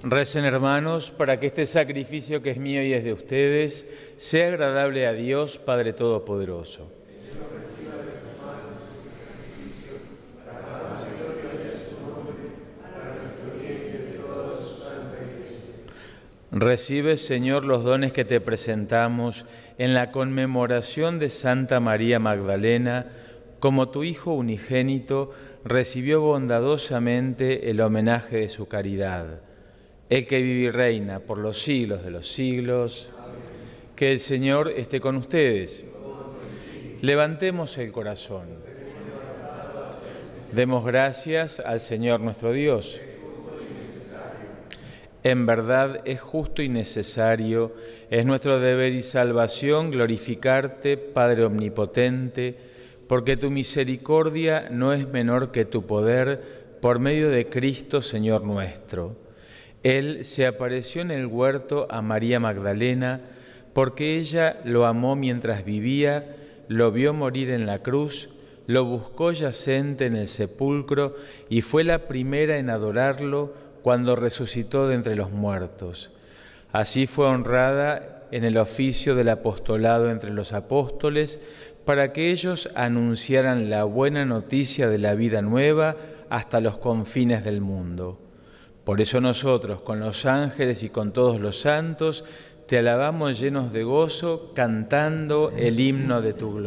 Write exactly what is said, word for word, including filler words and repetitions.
Recen, hermanos, para que este sacrificio que es mío y es de ustedes sea agradable a Dios, Padre Todopoderoso. Recibe, Señor, los dones que te presentamos en la conmemoración de Santa María Magdalena, como tu Hijo unigénito recibió bondadosamente el homenaje de su caridad. El que vive y reina por los siglos de los siglos. Que el Señor esté con ustedes. Levantemos el corazón. Demos gracias al Señor nuestro Dios. En verdad es justo y necesario, es nuestro deber y salvación glorificarte, Padre Omnipotente, porque tu misericordia no es menor que tu poder, por medio de Cristo, Señor nuestro. Él se apareció en el huerto a María Magdalena, porque ella lo amó mientras vivía, lo vio morir en la cruz, lo buscó yacente en el sepulcro y fue la primera en adorarlo cuando resucitó de entre los muertos. Así fue honrada en el oficio del apostolado entre los apóstoles, para que ellos anunciaran la buena noticia de la vida nueva hasta los confines del mundo. Por eso nosotros, con los ángeles y con todos los santos, te alabamos llenos de gozo, cantando el himno de tu gloria.